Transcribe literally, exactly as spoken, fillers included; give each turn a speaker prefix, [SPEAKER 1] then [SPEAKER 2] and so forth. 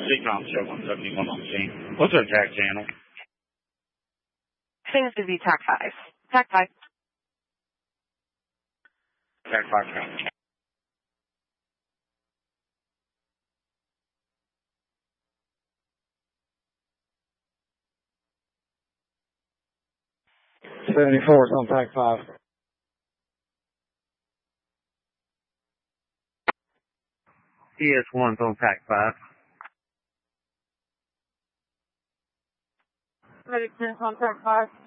[SPEAKER 1] Seacom show one seventy-one on the scene. What's our tag channel?
[SPEAKER 2] Seems to be Tac five. Tac five.
[SPEAKER 1] Tac five count.
[SPEAKER 3] seventy-four is on Tac five.
[SPEAKER 4] E S one's on Tac five.
[SPEAKER 2] Ready to on Tac five.